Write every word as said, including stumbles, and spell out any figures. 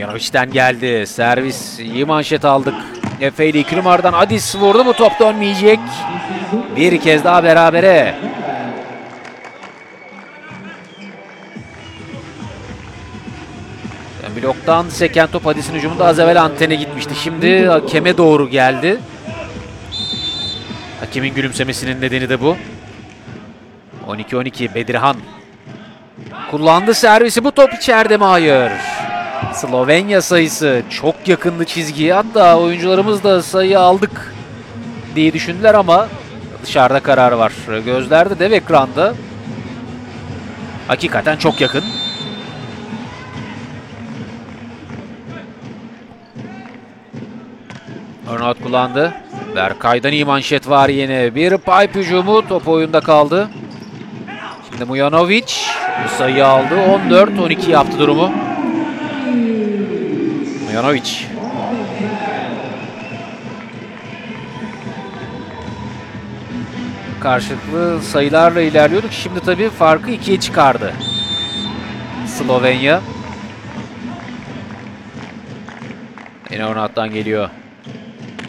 Mujanovic'den geldi. Servis. İyi manşet aldık. Efe ile iki numaradan Adis vurdu. Bu top dönmeyecek. Bir kez daha berabere. Bloktan seken top Adis'in hücumunda az evvel antene gitmişti. Şimdi hakeme doğru geldi. Hakemin gülümsemesinin nedeni de bu. on iki on iki Bedirhan. Kullandı servisi. Bu top içeride mi? Hayır. Slovenya sayısı çok yakındı çizgiye. Hatta oyuncularımız da sayı aldık diye düşündüler ama dışarıda karar var. Gözlerde dev ekranda. Hakikaten çok yakın. Arnaut kullandı. Berkay'dan iyi manşet var yine. Bir pipe hücumu. Top oyunda kaldı. Şimdi Mujanovic bu sayıyı aldı. on dört on iki yaptı durumu. Mujanovic. Karşılıklı sayılarla ilerliyorduk. Şimdi tabii farkı ikiye çıkardı Slovenya. Yine Arnaut'tan geliyor.